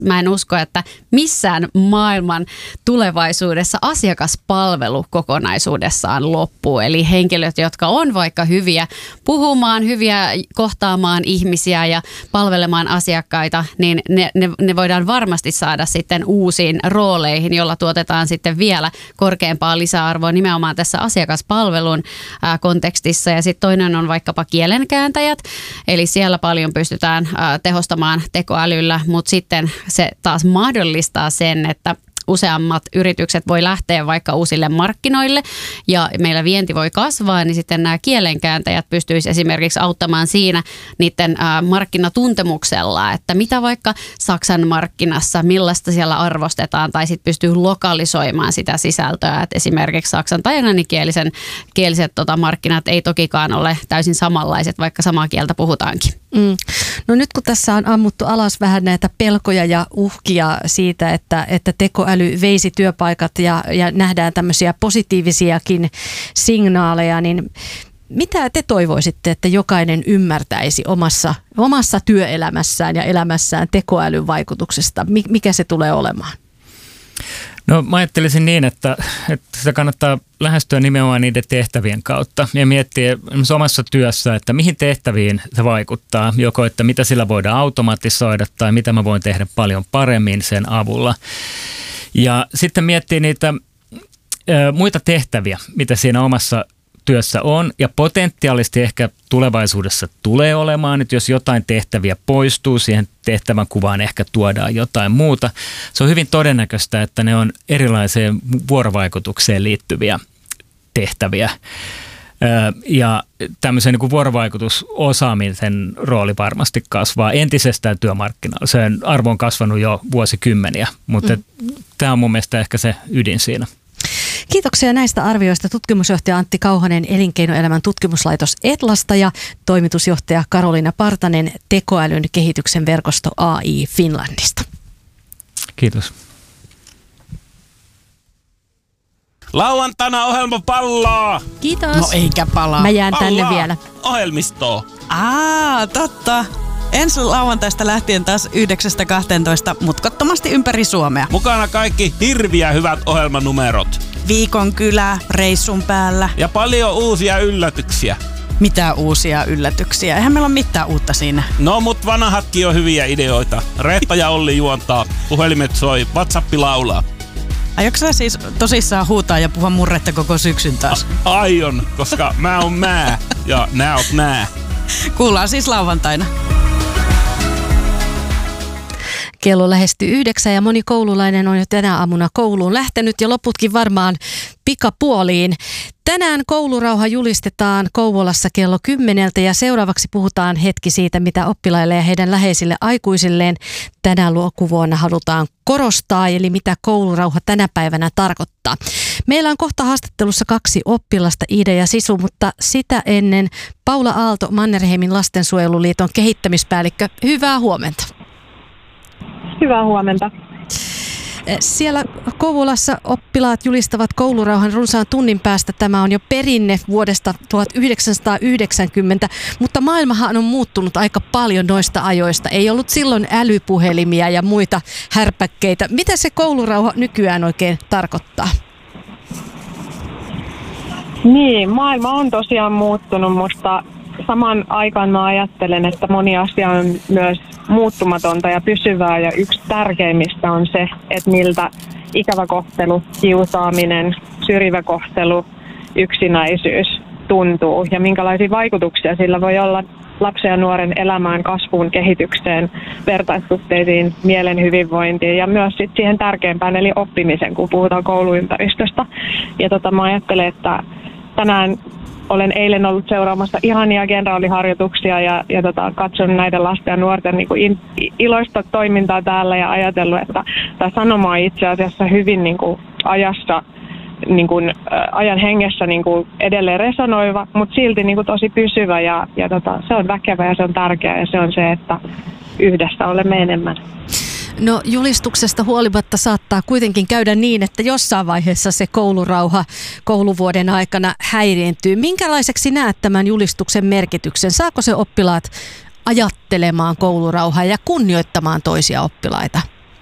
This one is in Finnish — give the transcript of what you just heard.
mä en usko, että missään maailman tulevaisuudessa asiakaspalvelu kokonaisuudessaan loppuu. Eli henkilöt, jotka on vaikka hyviä puhumaan, hyviä kohtaamaan ihmisiä ja palvelemaan asiakkaita, niin ne voidaan varmasti saada sitten uusiin rooleihin, jolla tuotetaan sitten vielä korkeampaa lisäarvoa nimenomaan tässä asiakaspalvelun kontekstissa. Ja sitten toinen on vaikkapa kielenkääntäjät, eli siellä paljon pystytään tehostamaan tekoälyllä, mutta sitten se taas mahdollistaa sen, että useammat yritykset voi lähteä vaikka uusille markkinoille ja meillä vienti voi kasvaa, niin sitten nämä kielenkääntäjät pystyisivät esimerkiksi auttamaan siinä niiden markkinatuntemuksella, että mitä vaikka Saksan markkinassa, millaista siellä arvostetaan, tai sitten pystyy lokalisoimaan sitä sisältöä, että esimerkiksi saksan tai englanninkieliset markkinat ei tokikaan ole täysin samanlaiset, vaikka samaa kieltä puhutaankin. No nyt kun tässä on ammuttu alas vähän näitä pelkoja ja uhkia siitä, että tekoäly veisi työpaikat ja nähdään tämmöisiä positiivisiakin signaaleja, niin mitä te toivoisitte, että jokainen ymmärtäisi omassa työelämässään ja elämässään tekoälyn vaikutuksesta? Mikä se tulee olemaan? No mä ajattelisin niin, että sitä kannattaa lähestyä nimenomaan niiden tehtävien kautta ja miettiä omassa työssä, että mihin tehtäviin se vaikuttaa, joko että mitä sillä voidaan automatisoida tai mitä mä voin tehdä paljon paremmin sen avulla. Ja sitten miettiä niitä muita tehtäviä, mitä siinä omassa työssä on ja potentiaalisesti ehkä tulevaisuudessa tulee olemaan, että jos jotain tehtäviä poistuu, siihen tehtävän kuvaan ehkä tuodaan jotain muuta. Se on hyvin todennäköistä, että ne on erilaiseen vuorovaikutukseen liittyviä tehtäviä. Ja tämmöisen niin kuin vuorovaikutusosaamisen rooli varmasti kasvaa entisestään työmarkkinoilla. Sen arvo on kasvanut jo vuosikymmeniä, mutta tämä on mun mielestä ehkä se ydin siinä. Kiitoksia näistä arvioista tutkimusjohtaja Antti Kauhanen Elinkeinoelämän tutkimuslaitos Etlasta ja toimitusjohtaja Karoliina Partanen tekoälyn kehityksen verkosto AI Finlandista. Kiitos. Lauantaina ohjelma pallaa! Kiitos. No eikä palaa. Mä jään tänne vielä. Ohjelmistoon. Totta. Ensi lauantaista lähtien taas 9-12 mutkattomasti ympäri Suomea. Mukana kaikki hirviä hyvät ohjelmanumerot. Viikon kylä, reissun päällä. Ja paljon uusia yllätyksiä. Mitä uusia yllätyksiä? Eihän meillä ole mitään uutta siinä. No, mut vanhatkin on hyviä ideoita. Reetta ja Olli juontaa, puhelimet soi, WhatsApp laulaa. Aiotko sä siis tosissaan huutaa ja puhua murretta koko syksyn taas? Aion, koska mä oon mä ja nää oot nää. Kuullaan siis lauantaina. Kello lähestyy 9 ja moni koululainen on jo tänä aamuna kouluun lähtenyt ja loputkin varmaan pikapuoliin. Tänään koulurauha julistetaan Kouvolassa kello 10 ja seuraavaksi puhutaan hetki siitä, mitä oppilaille ja heidän läheisille aikuisilleen tänä lukuvuonna halutaan korostaa, eli mitä koulurauha tänä päivänä tarkoittaa. Meillä on kohta haastattelussa 2 oppilasta, Iida ja Sisu, mutta sitä ennen Paula Aalto, Mannerheimin lastensuojeluliiton kehittämispäällikkö. Hyvää huomenta. Hyvää huomenta. Siellä Kouvolassa oppilaat julistavat koulurauhan runsaan tunnin päästä. Tämä on jo perinne vuodesta 1990, mutta maailmahan on muuttunut aika paljon noista ajoista. Ei ollut silloin älypuhelimia ja muita härpäkkeitä. Mitä se koulurauha nykyään oikein tarkoittaa? Niin, maailma on tosiaan muuttunut, mutta saman aikaan mä ajattelen, että moni asia on myös muuttumatonta ja pysyvää, ja yksi tärkeimmistä on se, että miltä ikävä kohtelu, kiusaaminen, syrjivä kohtelu, yksinäisyys tuntuu ja minkälaisia vaikutuksia sillä voi olla lapsen ja nuoren elämään, kasvuun, kehitykseen, vertaissuhteisiin, mielen hyvinvointiin ja myös sit siihen tärkeimpään eli oppimisen, kun puhutaan kouluympäristöstä. Ja mä ajattelen, että tänään olen eilen ollut seuraamassa ihania kenraaliharjoituksia ja katsonut näiden lasten ja nuorten iloista toimintaa täällä ja ajatellut, että tämä sanoma on itse asiassa hyvin ajassa, ajan hengessä edelleen resonoiva, mutta silti tosi pysyvä ja se on väkevä ja se on tärkeä ja se on se, että yhdessä olemme enemmän. No julistuksesta huolimatta saattaa kuitenkin käydä niin, että jossain vaiheessa se koulurauha kouluvuoden aikana häiriintyy. Minkälaiseksi näet tämän julistuksen merkityksen? Saako se oppilaat ajattelemaan koulurauhaa ja kunnioittamaan toisia oppilaita?